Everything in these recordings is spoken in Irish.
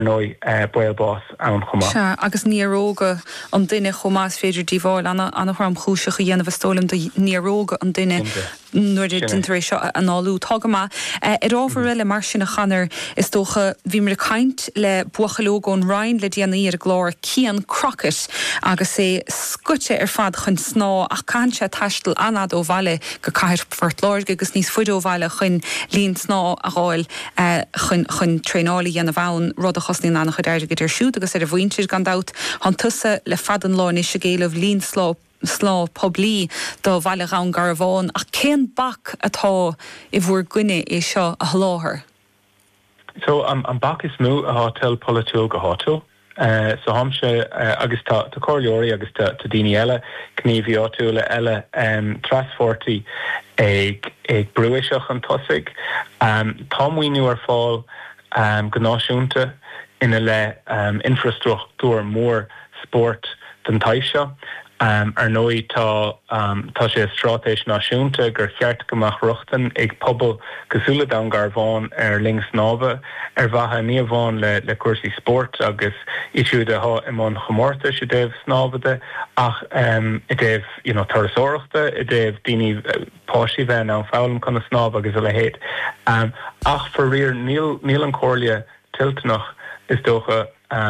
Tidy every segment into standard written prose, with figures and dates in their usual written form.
Noi Boyle Boss an chuma. Agus níróga an duine chomás féidir díháil anna chum chúiseach a dhéanamh stólam de níróga an duine nuair dintaréis seo an áú tagama. Ábhar le mar sin a chanar is dócha bhí mar a caint le buachalógón Ryan le déanaí ar glór Cian Crockett agus é scute ar fad chun sná ach canse taistal anad ó bhaile go caiir fortlóir agus níos fuid ó bhaile chun líon sná a gáil chun tréálaí dhéanamh bhain rud a chosnaí annach chu deir go ar siúd agus ar a bhaintir gan dat an tusa le fadan láin is a géalah líon slá poblí do bhaile rán gar bháin ach cén bac atá I bhfuair gine é seo a hláthar. So an bac is mú a hátil politúil go hátil. So hamse agus tá choirleoirí agus tá daoine eile cníomhí áitiúla eile trasfortaí ag brúiseach an tosaigh. Tá muoinú ar fáil go náisiúnta ina le infrastruchtúr mór sport den taiseo. Ar nói tá sé strátéis náisiúnta gur cheart goach ruchtan ag pobl cosúla da gar bháin ar links náve ar bhatha ní bháin le cuasaí sport agus isiúde imán chomórta sé déobh snábade ach I déobh tarasóireachta I déobh daoine páisí bheith an fálam chuna snáb agus a le héad. Ach for riar níl an cóirlia tiltnach is dócha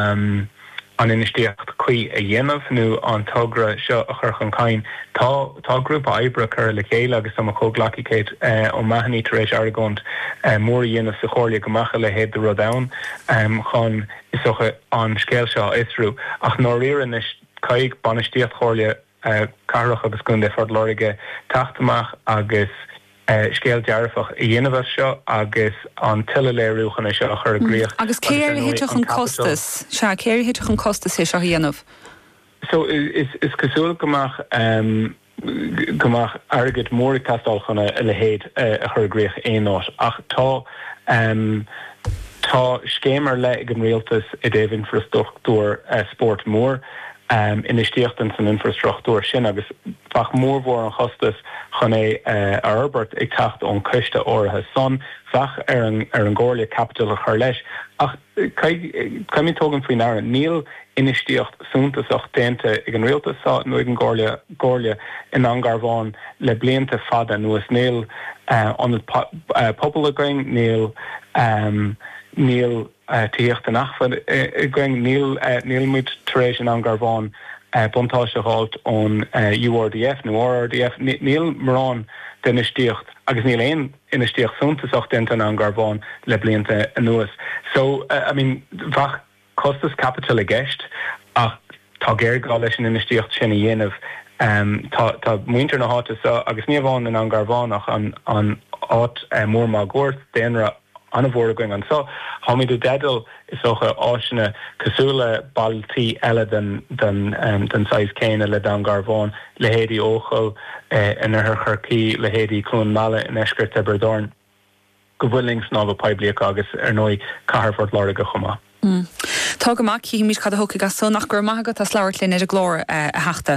an inistíocht chuí a dhéanamh nó an tugra seo a chur chun cain. Tá grúpa Ibra chur le chéile agus am chóglacicéid ó maithní tar éis Aragont mór dhéanamh sa chóirlia gomacha le héad de Rodáin chun isocha an scéil seo isrú. Ach nó riaran is caig banistíocht chóirlia carach agus gunde fordlóige taachtamach agus scéal dearfach I dhéanamh seo agus an tiileléirúchan é seo a chur agríoch. Agus céir héiteach an costas, céir héiteach an costas é seo dhéanamh. So is cosúil goach agad mór castáilchanna le héad a chur agríoch éonát ach tá scéimar le ag an rialtas I déobh infrastruchtúr sport mór inistíochttan san infrastruchtúr sin agus fach mór mhór an chostas chun é Albert ag tacht ón coiste áirithe son fach ar an ggóirlia capital a chur leis ach caiimí tógan faoin air níl inistíocht súntasach déanta ag an rialtas nó ag an ggóirlia in angar bháin le blianta fada nuas níl an pobl a going níl tíocht an achfad going níl muid taréis an angar bháin buntáise hált ón URDF nó RRDF níl marrán den istíocht agus níl éon inistíocht súntasach déanta an angar bháin le blianta anuas. So bhach costas capital a gceist ach tá géir gá leis an inistíocht sin a dhéanamh tá muintir na háta agus ní bháin an angar bháin ach an áit mór má gúirt déanra an bhór going an so hámid a dedal is socha áisina cosúla baltí eile den sais céine le dan garbháin le héadí óchail in ar churcií le héadí clún mala in eisgurt Aberdorn go bhfuilings ná a pebliach agus ar nói Carford lára go chumá. Tá go mac hí mís cad a hoca gas so nach gur maigad a sláirlinn ar a glór a heachta.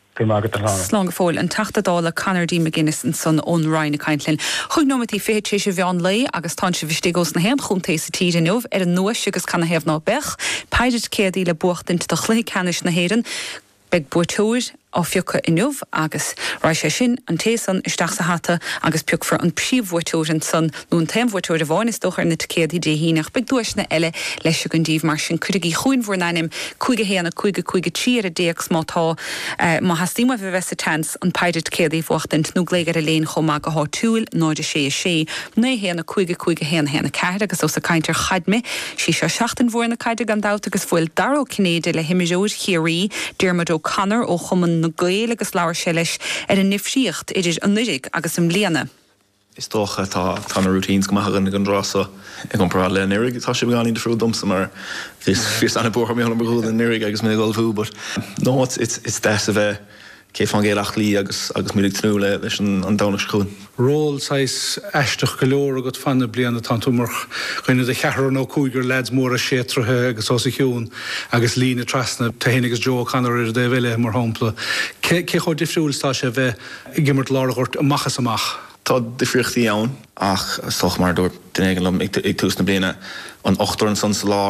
Slán fóil an tatadála Conardí McGuinness an son ón Ryan a Caintlin. Chúg nómatí féidir sé bheán lei agus tá se bhstigós na hen chuntééis sa tíide nuh ar an nuas agus canna hebh ná bech, peidir céadí le buchtint do chlé canis na héan, beg buirtóir á fiocha inniuh agus rá sé sin an tésan isteach sa hata agus piúg for an príomhhuiirtóir san nó an téimhhuiirtóir a bháin is dóchar na céadí dé híach beg dúisna eile leis go díomh mar sin chuigí chuinmhór naim chuige héanana chuige tíar a déag mátá má hastíma bh bheits tens an peidir céadaí bhachtint nó léige a léon chomá go háúil náidir sé né héanana chuige héanana ceir agus os a caiintear chaidme sí seo seachtain mhór na caiide gan dát agus bhfuil daró cinnéide le himimeúir chiaí Diarmid O'Connor ó chuman na gael agus láir sé leis ar an nifsíocht idir an nuig agus im léana. Is tócha tá na routines go maithagan an rása ag an pará le nirig tá sé beáin de frú domsa mar fís anna bócha mé an brúd an nirig agus mé gáilú, but no, it's des a bheith cé fan géach lí agus mí trú leis an dána scún. Ról sais eisteach go leor agat fanna blianana tanúmarch chuine de chearan ó cúigur leds mór a sétrathe agus os hiún agus lína trasna tahéine agus Joe O'Connor ar de bhile mar hámpla. Cé cho difriúiltá sé bheith gimmert lágurt amachchas amach? Tá difriochtaí ann ach soch mar dúir den éigen ag tús na bliana an 8 an san sa lár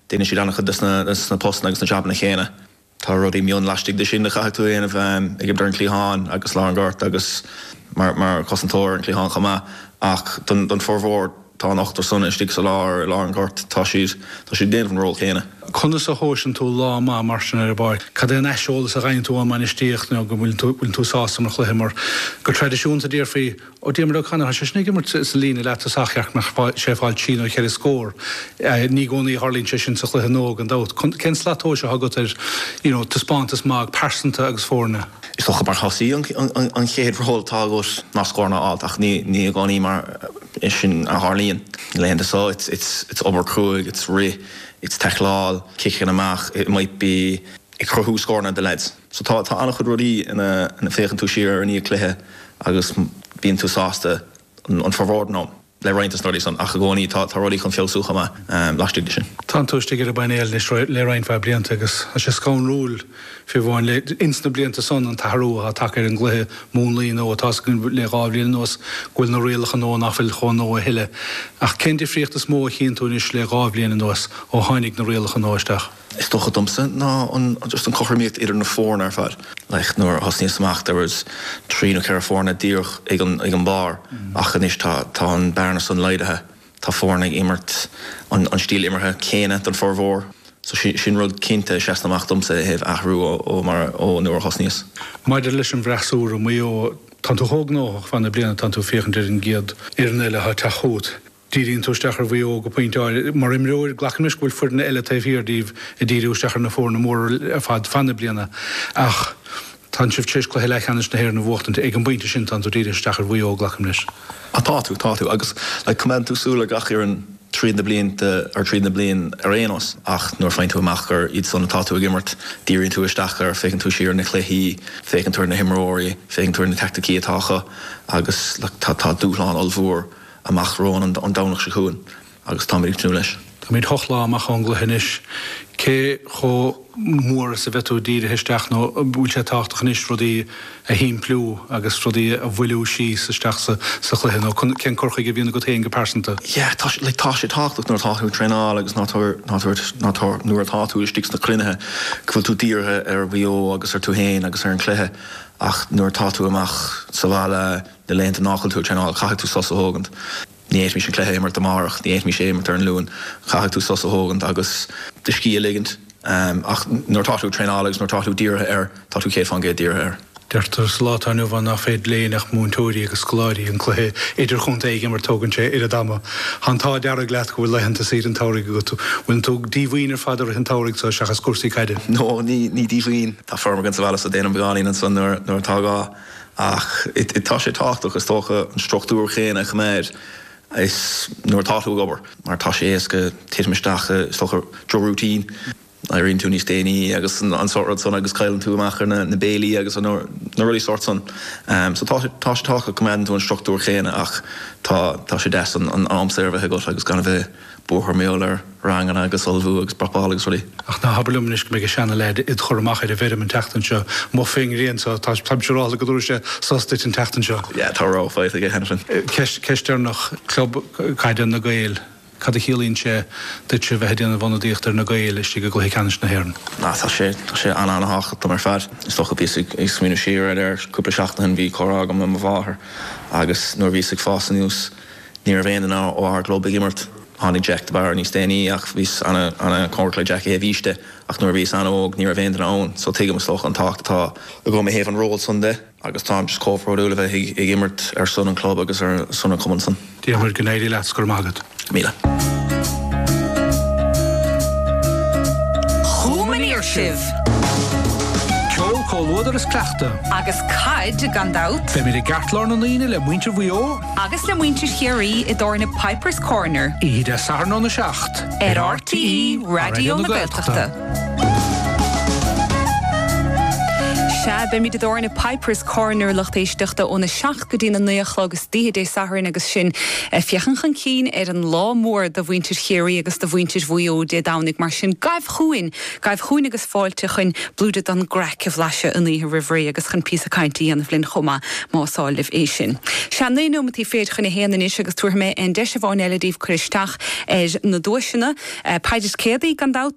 déine si annach na post agus na job na chéine. Tá rudí mion lastig de sin de chaú aanamh ag dar an Clíháin agus lá an gart agus mar cosantóir an Clíháin chama ach don forhór tá an 8 sunna stig sa lá an gart tá siad déanamh an ról chéine. Chuna sa hósin tú lá má mar sin ar bar. Cad é neisiolalas a rainn tú man istíocht nó go bhfuil tú sásta mar chluimar go tradiisiún a dtíir faoi ó déimar chana se snig mar sa lína le a sacheach nach séfáil China cheir is scór. Ní gcónaí Harlín sin sa chluithe nóg an dát. Cén slató se agat ar taspátas mág persanta agus fórna. Is toch mar chasaí an chéad verhol tágos ná scórna áil ach ní gáí mar is sin a Harlín. Leanta sá it's obercruig, it's techlál, kicking amach, it might be a crothú scorna de lads. So tá annach chud rudí in a féchan tú siar ní cluthe agus bíon tú sásta an forward ná. Le reintas nóí san ach gcóí tá rudí chun fiosúcha ma lastig sin. Tá túiste gur a banéil le rein fe blianta agus a sé scón rúil fi bháin le insna blianta son an tarú a take an gluthe múnlaí nó atá le gáblíon nós ghfuil na rialcha nó nachfuil chun nó a hiile. Ach cén difríochttas mó chin túnis le gáblíon nós ó hánig na rialcha nóisteach. Is toch domse ná just an chochirmíocht idir na fórn ar fad. Leich nuair has níos amach there was trí na ceir fórna díoch ag an bar ach an is tá an bearna san leidethe tá fórna immert an stíl immerthe céine don forhór. So sin rud cinnte seaach domsa heh ahrú ó nuair has níos. Maidir leis an bhreaúr a mé tan tú thóg nóach fan na bliana tan tú féchan an giad ar an eile ha teút. Dírín túisteachar bhío go pointáil mar imreoir ghlachan isúil fur na eile taobhíordíh i díúisteachar na fórna mór a fad fanna bliana ach tan sibh tíis go heilechanis na hhéir na bhchtanta ag an buinte sin tan tú díisteachar bhío ghlachan is. A táú agus le cumman tú súla gachar an trí na blian ar réanos ach nuair féin tú amachchar iad sanna táú gimmert dírín tú isteachar fécinn tú siar na chluí fécinn tú na himróí fécinn tú na tactaí atácha agus tá dúláán almhór amach rón an dánach se chuin agus táid tú leis. Tá míid thochlá amach an gluhinis cé cho mór sa bheitú dír heisteach nó búil sé táach níos rudí a hín plú agus rudí a bhfuilú sí sasteach sa chluhin ó cén corcha go bhíonna go taon go persanta. Yeah, tá sé táach nuair táú treáil agus nuair táú stígus na clunethe bhfuil tú díirthe ar bhío agus ar tú héin agus ar an chluthe ach nuair táú amach sa bhile de léanta nachil tú treáil chaú tú sosa hógant. Ní éis mí sin cléthe mar amach, ní éis mí sé mar ar an lún, chaú tú sosa hógant agus de cí ligint ach nuair táú treáil agus nuair táú díirthe ar táú céad fan géad díirthe ar. Deirtar slátanú bhán nach féad léanach múntóirí agus scoláirí an chluthe idir chunta ige mar tógann sé ar a dama. Hantá deara gleat go bhfuil leihananta sí an táirigh go tú. Bhain tú díomhhaoin ar fadar an táirigh sa seachas cuasaí caiide. No, ní díomhhaoin. Tá forma gan sa bhela sa déanam beáín an san nuair tágá ach tá sé táach agus tócha an struchtúr chéine chméid is nuair táú gobar mar tá sé éasca tiismeisteach stocha droútín. I rin tú níos déine agus an sort son agus caiilen tú amachar na béilí agus na ruí sort son. So tá sé tácha cumman tú an struchtúr chéine ach tá sé des an amservathe go agus gan bheith bóthar méolar rangan agus olbhú agus brapáil agus ruí. Ach ná habalúmnis go mé sena leid i chormach ar a bhéidir an teachtain seo má féin réon tá serála go dúir sé sostit an teachtain seo. Yeah, tá rá fáid a hensin. Ceistir nach club caiidean na gail. Cad a chéalíonn sé duit sé bheith déanana bhna díochttar na gaile tí go gluhécanis na hhéann. Ná tá sé anhacha tá mar fad. Is toch bí ag smíú siar ar cúpla seachtain bhí chorá am na bmhathair agus nuair bhí ag fásan níos níor bhéan ó th global gimmert hánig Jack bar níos déine ach bhís anna cóirla Jack é bhíiste ach nuair bhís anna óg níor bhéan ón, so tuige mas stoch an táachtatá a go mé héh an ról sunde agus tá just cóhróúla bheith ag gimmert ar sun an club agus ar sunna cuman san. Díomhar gnéirí leat gur mágad. Míle. Chúmaníir sibh. Ceol cóhádar is cleachta. Agus caid gandát. Fe mé gartlár na líine le muintir bhío. Agus le muintir chéirí i dóirna Piper's Corner. Iad a sarná na seacht. RTí Radio na Gaeltachta. be mi dorna Piper's Corner lechtéisteachta óna 6 go dtína nuachlágus díhé saharin agus sin fiochan cín an lámór do bhaintir chéirí agus do bhaintir bhuió de dánig mar sin gaibh chuin agus fáilte chun blúda an graic leise in ihe rihrí agus chun pí a caiintí an bhlinn chuma másáilih é sin. Se nómatí féad chuna héanaan is agus tuairrma an de bháin eiledíh chuisteach na dúisina peidir cédaí gan